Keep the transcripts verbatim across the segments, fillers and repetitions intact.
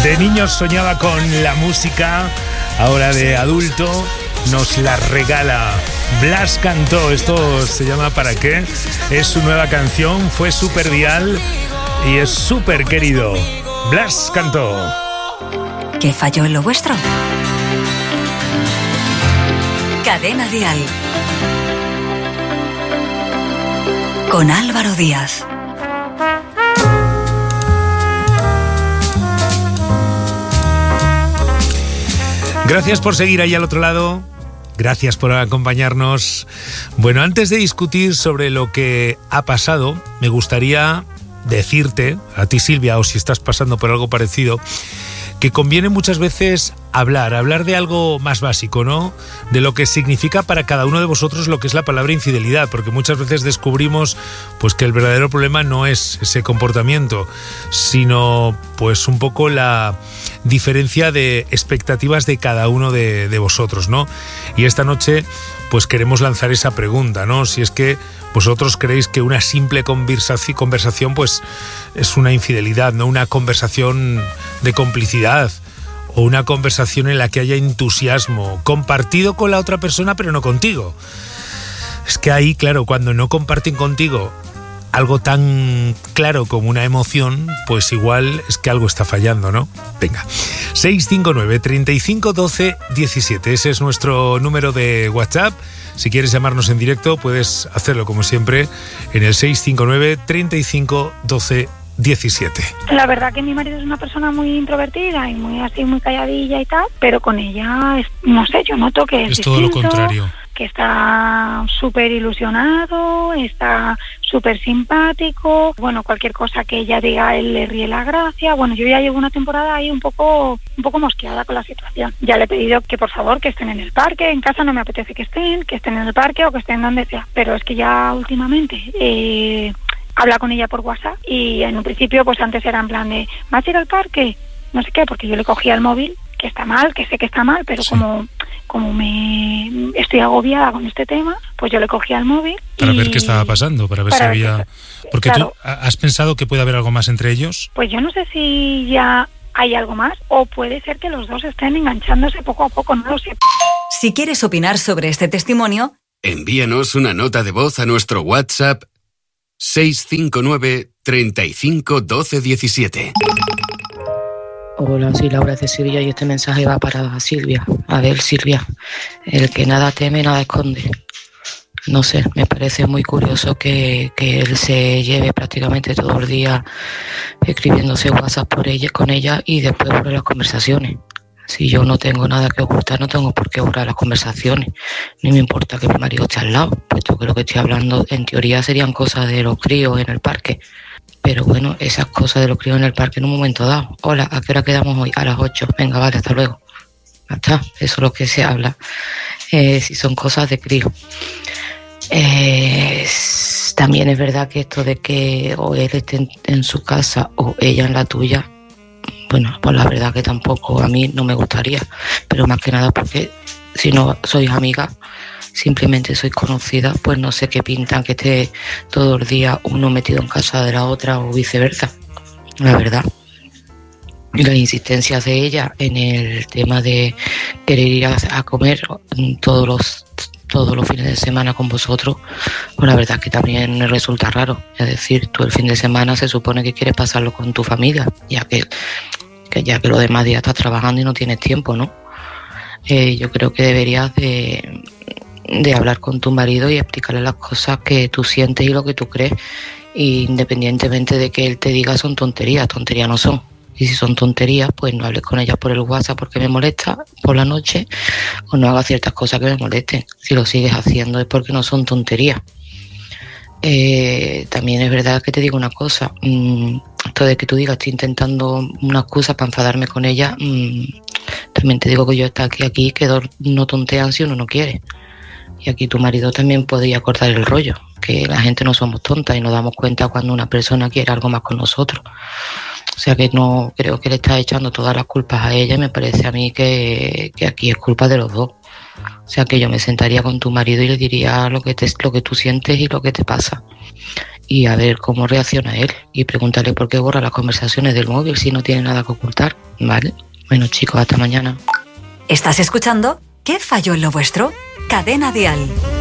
De niños soñaba con la música, ahora de adulto nos la regala. Blas cantó, esto se llama ¿Para qué? Es su nueva canción, fue súper viral y es súper querido. Blas cantó. ¿Qué falló en lo vuestro? Cadena Dial. Con Álvaro Díaz. Gracias por seguir ahí al otro lado. Gracias por acompañarnos. Bueno, antes de discutir sobre lo que ha pasado, me gustaría decirte, a ti Silvia, o si estás pasando por algo parecido, que conviene muchas veces hablar, hablar de algo más básico, ¿no? De lo que significa para cada uno de vosotros lo que es la palabra infidelidad, porque muchas veces descubrimos pues que el verdadero problema no es ese comportamiento, sino pues un poco la diferencia de expectativas de cada uno de, de vosotros, ¿no? Y esta noche pues queremos lanzar esa pregunta, ¿no? Si es que vosotros creéis que una simple conversación, conversación pues es una infidelidad, ¿no? Una conversación de complicidad o una conversación en la que haya entusiasmo compartido con la otra persona pero no contigo. Es que ahí, claro, cuando no comparten contigo algo tan claro como una emoción, pues igual es que algo está fallando, ¿no? Venga, seis cinco nueve, treinta y cinco, doce, diecisiete, ese es nuestro número de WhatsApp. Si quieres llamarnos en directo, puedes hacerlo como siempre en el seis cinco nueve, treinta y cinco, doce, diecisiete. La verdad que mi marido es una persona muy introvertida y muy así, muy calladilla y tal, pero con ella, es, no sé, yo noto que es, es todo distinto, lo contrario. Que está súper ilusionado, está súper simpático, bueno, cualquier cosa que ella diga a él le ríe la gracia. Bueno, yo ya llevo una temporada ahí un poco un poco mosqueada con la situación. Ya le he pedido que por favor que estén en el parque, en casa no me apetece que estén, que estén en el parque o que estén donde sea, pero es que ya últimamente eh, habla con ella por WhatsApp y en un principio pues antes era en plan de ¿vas a ir al parque? No sé qué, porque yo le cogía el móvil, que está mal, que sé que está mal, pero sí. como como me estoy agobiada con este tema, pues yo le cogía el móvil para y... ver qué estaba pasando, para ver para si ver había... que... Porque claro. tú has pensado que puede haber algo más entre ellos. Pues yo no sé si ya hay algo más o puede ser que los dos estén enganchándose poco a poco, no lo sé. Si quieres opinar sobre este testimonio, envíanos una nota de voz a nuestro WhatsApp seis cinco nueve, treinta y cinco, doce, diecisiete. Hola, soy Laura de Sevilla y este mensaje va para Silvia. A ver, Silvia, el que nada teme, nada esconde. No sé, me parece muy curioso que, que él se lleve prácticamente todo el día escribiéndose WhatsApp por ella, con ella y después borra las conversaciones. Si yo no tengo nada que ocultar, no tengo por qué borrar las conversaciones. Ni me importa que mi marido esté al lado, puesto que lo que estoy hablando en teoría serían cosas de los críos en el parque. Pero bueno, esas cosas de los críos en el parque en un momento dado. Hola, ¿a qué hora quedamos hoy? A las ocho. Venga, vale, hasta luego. Ya está, eso es lo que se habla. Eh, si son cosas de crío. Eh, también es verdad que esto de que o él esté en, en su casa o ella en la tuya, bueno, pues la verdad que tampoco a mí no me gustaría. Pero más que nada porque si no sois amigas, simplemente sois conocidas, pues no sé qué pintan que esté todo el día uno metido en casa de la otra o viceversa, la verdad. Y las insistencias de ella en el tema de querer ir a, a comer todos los todos los fines de semana con vosotros, pues la verdad es que también me resulta raro. Es decir, tú el fin de semana se supone que quieres pasarlo con tu familia, ya que, que ya que los demás días estás trabajando y no tienes tiempo, ¿no? Eh, yo creo que deberías de de hablar con tu marido y explicarle las cosas que tú sientes y lo que tú crees, independientemente de que él te diga son tonterías, tonterías no son. Y si son tonterías, pues no hables con ella por el WhatsApp porque me molesta por la noche, o no hagas ciertas cosas que me molesten. Si lo sigues haciendo es porque no son tonterías. Eh, también es verdad que te digo una cosa, mmm, esto de que tú digas estoy intentando una excusa para enfadarme con ella, mmm, también te digo que yo estoy aquí, aquí que dos no tontean si uno no quiere. Y aquí tu marido también podría cortar el rollo, que la gente no somos tontas y nos damos cuenta cuando una persona quiere algo más con nosotros. O sea que no creo que le está echando todas las culpas a ella y me parece a mí que, que aquí es culpa de los dos. O sea que yo me sentaría con tu marido y le diría lo que, te, lo que tú sientes y lo que te pasa. y a ver cómo reacciona él y pregúntale por qué borra las conversaciones del móvil si no tiene nada que ocultar, ¿vale? Bueno, chicos, hasta mañana. ¿Estás escuchando? ¿Qué falló en lo vuestro? Cadena Dial.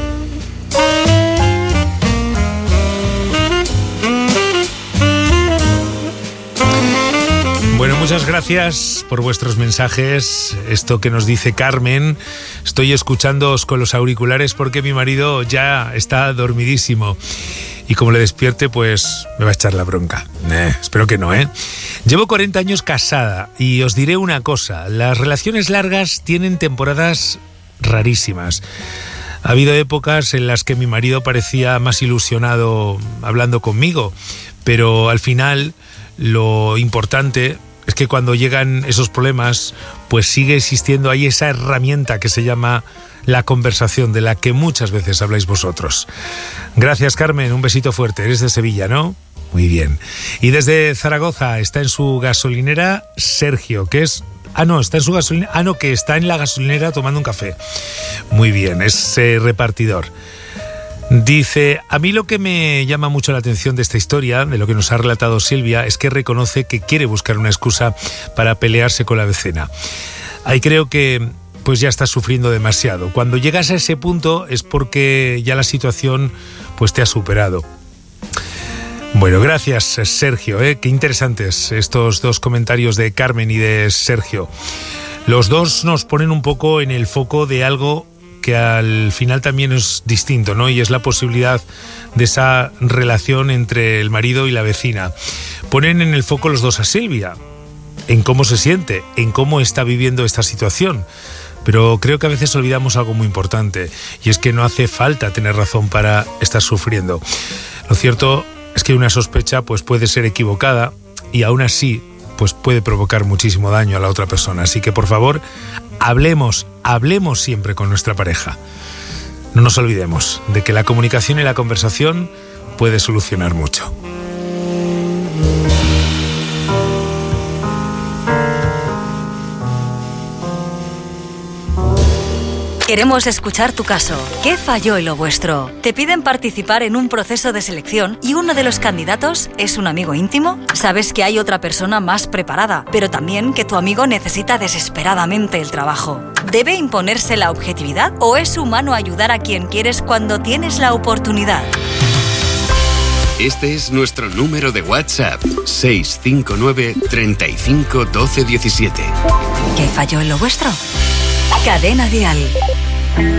Bueno, muchas gracias por vuestros mensajes. Esto que nos dice Carmen, estoy escuchándoos con los auriculares porque mi marido ya está dormidísimo. Y como le despierte, pues me va a echar la bronca. Eh, espero que no, ¿eh? Llevo cuarenta años casada y os diré una cosa. Las relaciones largas tienen temporadas rarísimas. Ha habido épocas en las que mi marido parecía más ilusionado hablando conmigo, pero al final lo importante es que cuando llegan esos problemas, pues sigue existiendo ahí esa herramienta que se llama la conversación, de la que muchas veces habláis vosotros. Gracias, Carmen, un besito fuerte. Eres de Sevilla, ¿no? Muy bien. Y desde Zaragoza está en su gasolinera Sergio, que es... Ah, no, está en su gasolinera... Ah, no, que está en la gasolinera tomando un café. Muy bien, es eh, repartidor. Dice, a mí lo que me llama mucho la atención de esta historia, de lo que nos ha relatado Silvia, es que reconoce que quiere buscar una excusa para pelearse con la vecina. Ahí creo que pues ya estás sufriendo demasiado. Cuando llegas a ese punto es porque ya la situación pues te ha superado. Bueno, gracias, Sergio, ¿eh? Qué interesantes estos dos comentarios de Carmen y de Sergio. Los dos nos ponen un poco en el foco de algo que al final también es distinto, ¿no? Y es la posibilidad de esa relación entre el marido y la vecina. Ponen en el foco los dos a Silvia, en cómo se siente, en cómo está viviendo esta situación. Pero creo que a veces olvidamos algo muy importante, y es que no hace falta tener razón para estar sufriendo. Lo cierto es que una sospecha pues puede ser equivocada y aún así pues puede provocar muchísimo daño a la otra persona. Así que por favor, hablemos, hablemos siempre con nuestra pareja. No nos olvidemos de que la comunicación y la conversación puede solucionar mucho. Queremos escuchar tu caso. ¿Qué falló en lo vuestro? ¿Te piden participar en un proceso de selección y uno de los candidatos es un amigo íntimo? Sabes que hay otra persona más preparada, pero también que tu amigo necesita desesperadamente el trabajo. ¿Debe imponerse la objetividad o es humano ayudar a quien quieres cuando tienes la oportunidad? Este es nuestro número de WhatsApp, seis cinco nueve, treinta y cinco, doce, diecisiete. ¿Qué falló en lo vuestro? Cadena Dial.